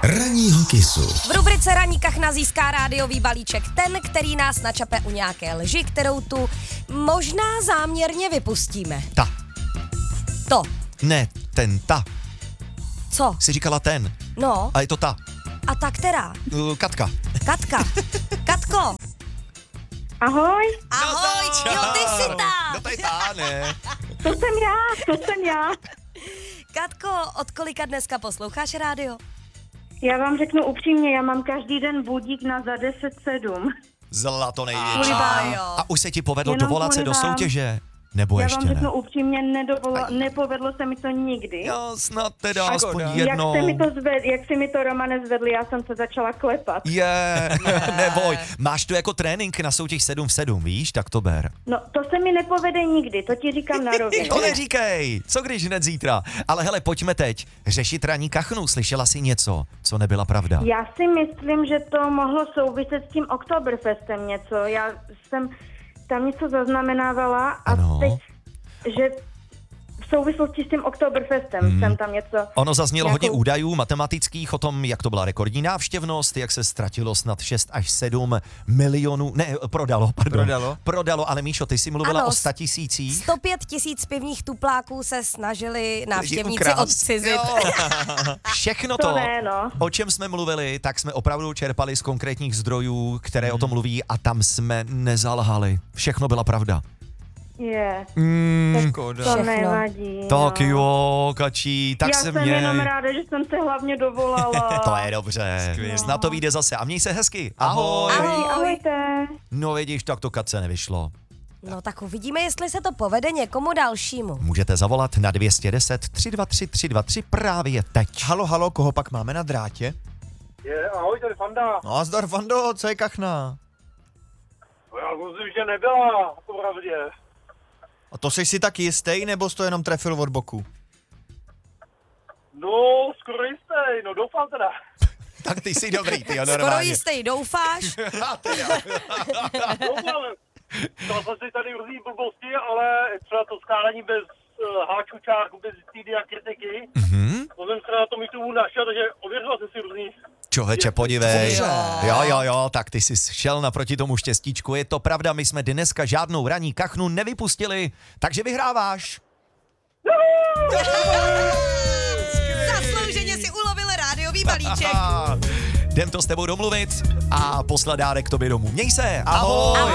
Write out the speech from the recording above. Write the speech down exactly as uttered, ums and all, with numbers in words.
Ranního kysu. V rubrice Ranní kachna získá rádiový balíček ten, který nás načape u nějaké lži, kterou tu možná záměrně vypustíme. Ta. To. Ne, ten, ta. Co? Jsi říkala ten. No. A je to ta. A ta která? Uh, Katka. Katka. Katko. Ahoj, Ahoj, No, jo, ty jsi ta. No to je ta, ne. to jsem já, to jsem já. Katko, od kolika dneska posloucháš rádio? Já vám řeknu upřímně, já mám každý den budík na za deset sedm. Zlato největší. Kvůli vám, jo. A už se ti povedlo Jenom dovolat se kvůli do vám. soutěže? Nebo Já ještě vám ne? řeknu upřímně, nedovolo, nepovedlo se mi to nikdy. Jo, snad teda Škoda. aspoň Jak jednou. se, mi to zved, jak se mi to Romane zvedli, já jsem se začala klepat. Je, neboj. Máš to jako trénink na soutěž sedm v sedm, víš? Tak to ber. No, to se mi nepovede nikdy, to ti říkám na rovinu. To neříkej. Co když hned zítra? Ale hele, pojďme teď řešit ranní kachnu. Slyšela jsi něco, co nebyla pravda? Já si myslím, že to mohlo souviset s tím Oktoberfestem něco. Já jsem tam něco zaznamenávala a Ano. teď, že v souvislosti s tím Oktoberfestem hmm. jsem tam něco... Ono zaznělo nějakou- hodně údajů matematických o tom, jak to byla rekordní návštěvnost, jak se ztratilo snad šest až sedm milionů, ne, prodalo, pardon. Prodalo? Prodalo, ale Míšo, ty jsi mluvila Ano, o statisících. sto pět tisíc pivních tupláků se snažili návštěvníci ukrást. odcizit. Jo. Všechno to, To ne, no. o čem jsme mluvili, tak jsme opravdu čerpali z konkrétních zdrojů, které o tom mluví a tam jsme nezalhali. Všechno byla pravda. Je, Mm, Škoda. to Všechno. nevadí. tak no. jo, kačí, tak Já se jsem měj. jenom ráda, že jsem se hlavně dovolala. To je dobře, Skvělý. snad to vyjde zase. A měj se hezky. Ahoj. Ahoj. Ahoj, ahojte. No vidíš, tak to Katce nevyšlo. No tak uvidíme, jestli se to povede někomu dalšímu. Můžete zavolat na dvě stě deset tři dva tři tři dva tři právě teď. Halo, halo, koho pak máme na drátě? Je, ahoj, tady Fanda. No a zdar, Fando, co je kachna? No, já myslím, že nebyla, popravdě. A to jsi si tak jistý, nebo jsi to jenom trefil od boku? No, skoro jistý, no doufám teda. Tak ty jsi dobrý, ty Skoro normálně. jistý, doufáš? Doufám. Dal jsem si tady různý blbosti, ale třeba to skládání bez uh, háčů, čárku, bez týdy a kritiky. Mhm. To jsem se na tom YouTube našel, takže ověřoval jsem si různý. Čověče, podívej. Cože? Jo, jo, jo, tak ty jsi šel naproti tomu štěstíčku. Je to pravda, my jsme dneska žádnou ranní kachnu nevypustili, takže vyhráváš. Zaslouženě si ulovil rádiový balíček. Jdem to s tebou domluvit a poslat dárek tobě domů. Měj se, ahoj. Ahoj.